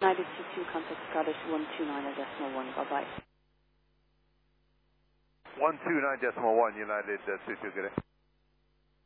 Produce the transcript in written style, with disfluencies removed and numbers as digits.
United 22, contact Scottish 129.1, bye-bye. 129.1, United 22, good day.